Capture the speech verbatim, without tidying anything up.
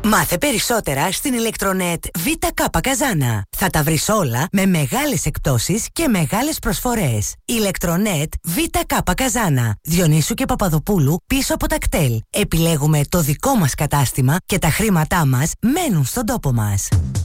Μάθε περισσότερα στην ηλεκτρονετ ΒΚ Καζάνα. Θα τα βρεις όλα με μεγάλες εκπτώσεις και μεγάλες προσφορές. Ηλεκτρονετ ΒΚ Καζάνα. Διονύσου και Παπαδοπούλου πίσω από τα κτέλ. Επιλέγουμε το δικό μας κατάστημα και τα χρήματά μας μένουν στον τόπο μας.